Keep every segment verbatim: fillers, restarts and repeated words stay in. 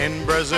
In Brazil.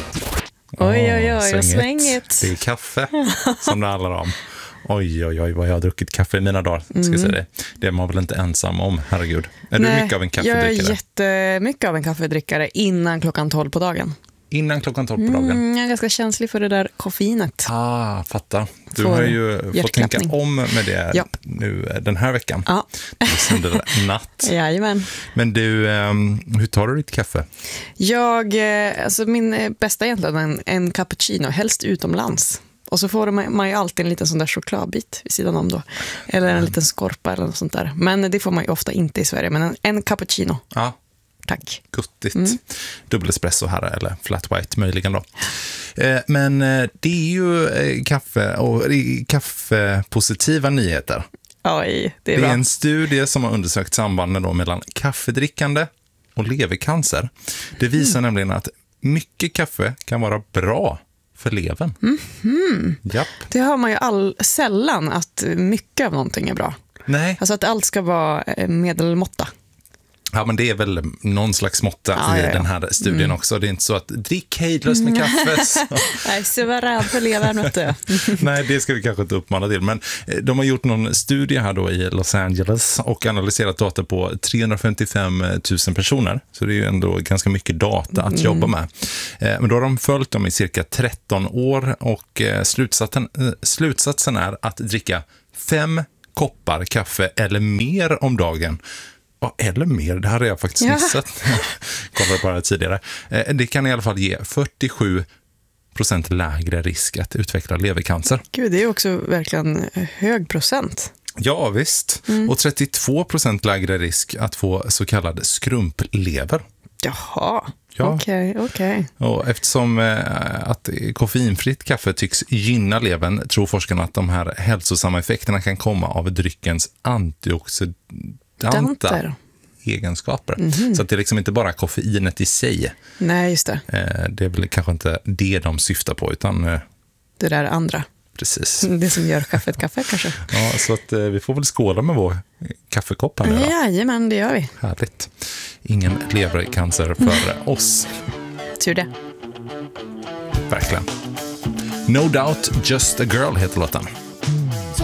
Oj, oj, oj, vad svängigt. Det är kaffe som det handlar om. Oj, oj, oj, vad jag har druckit kaffe i mina dagar, ska Mm. jag säga det. Det är man väl inte ensam om, herregud. Är Nej, du mycket av en kaffedrickare? Jag är jättemycket av en kaffedrickare innan klockan tolv på dagen. Innan klockan tolv på dagen? Mm, jag är ganska känslig för det där koffeinet. Ah, fattar. Du Får har ju fått tänka hjärtklappning. om med det Ja. nu den här veckan. Ja. Du sänder natt. Jajamän. Men du, um, hur tar du ditt kaffe? Jag, eh, alltså min eh, bästa egentligen är en, en cappuccino, helst utomlands. Och så får man, man ju alltid en liten sån där chokladbit vid sidan om då. Eller en liten skorpa eller något sånt där. Men det får man ju ofta inte i Sverige. Men en, en cappuccino, Ja, tack. guttigt. Mm. Dubbel espresso här, eller flat white möjligen då. Eh, men eh, det är ju eh, kaffe och det är kaffepositiva nyheter. Oj, det är Det bra. är en studie som har undersökt sambanden då mellan kaffedrickande och levercancer. Det visar Mm. nämligen att mycket kaffe kan vara bra för levern. Mm-hmm. Japp. Det hör man ju all, sällan att mycket av någonting är bra. Nej, Alltså att allt ska vara eh, medelmåtta. ja, men det är väl någon slags måtta Ja, i ja, ja. den här studien också. Det är inte så att drick hejdlöst med kaffe. Så. Jag är suverän för levern, vet du. Nej, det ska vi kanske inte uppmana till. Men eh, de har gjort någon studie här då i Los Angeles och analyserat data på trehundrafemtiofem tusen personer. Så det är ju ändå ganska mycket data att jobba med. Eh, men då har de följt dem i cirka tretton år och eh, slutsatsen, eh, slutsatsen är att dricka fem koppar kaffe eller mer om dagen. Ja, eller mer, det här har jag faktiskt Ja. missat. Kollade på det här tidigare. Eh, Det kan i alla fall ge fyrtiosju procent lägre risk att utveckla levercancer. Gud, det är också verkligen hög procent. Ja, visst. Och trettiotvå procent lägre risk att få så kallad skrumplever. Jaha, Ja. okej, okej. Och eftersom eh, att koffeinfritt kaffe tycks gynna levern tror forskarna att de här hälsosamma effekterna kan komma av dryckens antioxidanta Danter. egenskaper. Så att det är liksom inte bara koffeinet i sig. Nej, just det. Eh, det är väl kanske inte det de syftar på, utan eh, Det där andra. precis. Det som gör kaffet kaffe kanske. Ja, så att eh, vi får väl skåla med vår kaffekopp här nu då. Jajamän, det gör vi. Härligt. Ingen levercancer för oss. Tur det. Verkligen. No Doubt, Just a Girl heter låten.